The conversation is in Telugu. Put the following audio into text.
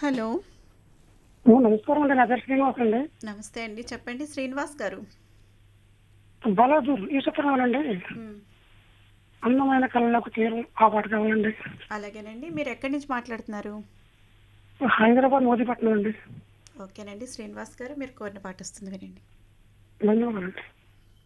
హలో. నమస్కారం అండి. నా పేరు శ్రీనివాస్ అండి. నమస్తే అండి. చెప్పండి శ్రీనివాస్ గారు. బలాదూర్ ఈ చిత్రం అండి. హ్మ్. అందమైన కళ్ళకు తీరం ఆ పాట కావాలండి. అలాగేనండి. మీరు ఎక్కడి నుంచి మాట్లాడుతున్నారు? హైదరాబాద్ మోదీపట్నం అండి. ఓకేనండి. శ్రీనివాస్ గారు మీరు కోరిన పాట వస్తుంది వినండి. ధన్యవాదాలండి.